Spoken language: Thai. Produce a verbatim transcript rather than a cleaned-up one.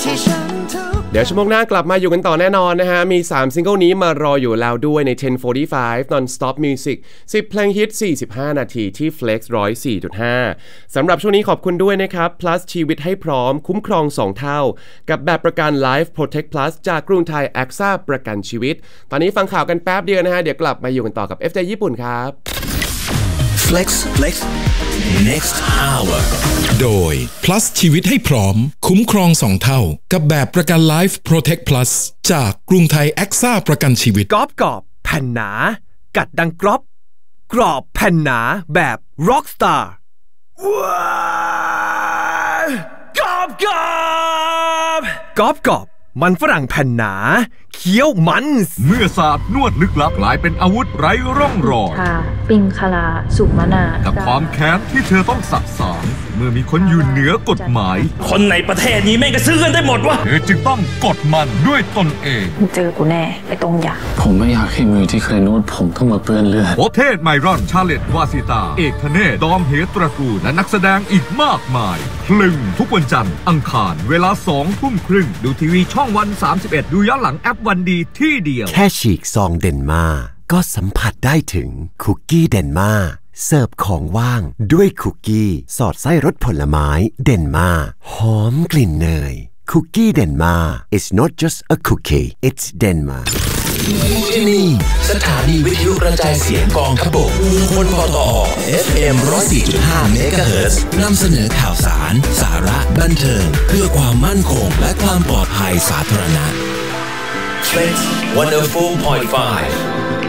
เดี๋ยวชั่วโมงหน้ากลับมาอยู่กันต่อแน่นอนนะฮะมีสามซิงเกิลนี้มารออยู่แล้วด้วยใน สิบ สี่สิบห้า Non-Stop Music สิบเพลงฮิตสี่สิบห้านาทีที่ Flex หนึ่งศูนย์สี่จุดห้า สำหรับช่วงนี้ขอบคุณด้วยนะครับ Plus ชีวิตให้พร้อมคุ้มครองสองเท่ากับแบบประกัน Life Protect Plus จากกรุงไทย แอคซ่า ประกันชีวิตตอนนี้ฟังข่าวกันแป๊บเดียวนะฮะเดี๋ยวกลับมาอยู่กันต่อกับ เอฟ เจ ญี่ปุ่นครับ Flex Flex Next Hour โดย plus ชีวิตให้พร้อมคุ้มครองสองเท่ากับแบบประกัน Life Protect Plus จากกรุงไทย แอคซ่า ประกันชีวิตกรอบกรอบแผ่นหนากัดดังกรอบกรอบแผ่นหนาแบบ Rockstar ว้าวกรอบกรอบกรอบกรอบมันฝรั่งแผ่นหนาเคี้ยวมันเมื่อศาสตร์นวดลึกลับกลายเป็นอาวุธไร้ร่องรอยปิงคลาสุมนากับความแค้นที่เธอต้องสะสางเมื่อมีคนอยู่เหนือกฎหมายคนในประเทศนี้แม่งก็ซื้อกันได้หมดวะเธอจึงต้องกดมันด้วยตนเองเจอกูแน่ไอ้ตรงยาผมไม่อยากให้มือที่เคยนวดผมต้องมาเปื้อนเลือดโอเทศไมรอนชาเลตวาสิตาเอกธเนศดอมเหตระกูลและนักแสดงอีกมากมายพลึงทุกวันจันทร์อังคารเวลาสองทุ่มครึ่งดูทีวีช่องวันสามสิบเอ็ดดูย้อนหลังแอปวันดีที่เดียวแค่ฉีกซองเดนมาก็สัมผัสได้ถึงคุกกี้เดนมาเสิร์ฟของว่างด้วยคุกกี้สอดไส้รสผลไม้เดนมาหอมกลิ่นเนยคุกกี้เดนมา it's not just a cookie it's Denma ที่นี่สถานีวิทยุกระจายเสียงกองทพบกคนปตอ เอฟ เอ็ม หนึ่งร้อยสี่จุดห้า เมกะเฮิรตซ์นำเสนอข่าวสารสาระบันเทิงเพื่อความมั่นคงและความปลอดภัยสาธารณะ Flex หนึ่งศูนย์สี่จุดห้า